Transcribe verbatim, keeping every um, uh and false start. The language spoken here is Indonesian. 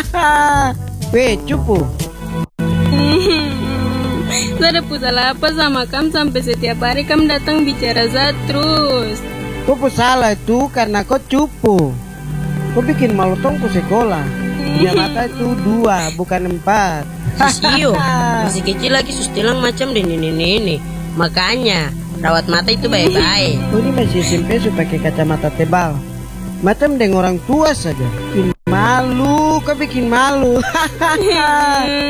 Weh, cupu. Saya ada salah apa sama kamu sampai setiap hari kamu datang bicara Zat terus. Kau salah itu karena kau cupu. Kau bikin malu tongku sekolah. Dia mata itu dua, bukan empat. Sisio, masih kecil lagi sustilang macam di ini-ini. Makanya rawat mata itu baik-baik. Kau ini masih S M P sudah pakai kacamata tebal. Macam dengan orang tua saja. Bikin malu, kau bikin malu.